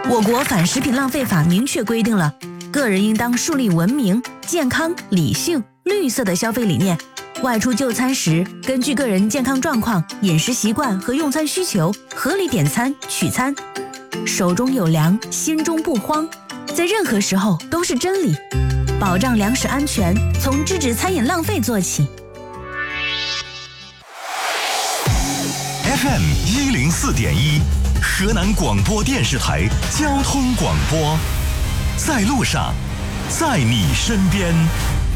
我国反食品浪费法明确规定了，个人应当树立文明、健康、理性、绿色的消费理念。外出就餐时，根据个人健康状况、饮食习惯和用餐需求，合理点餐取餐。手中有粮，心中不慌，在任何时候都是真理。保障粮食安全，从制止餐饮浪费做起。 FM 104.1，河南广播电视台交通广播，在路上，在你身边。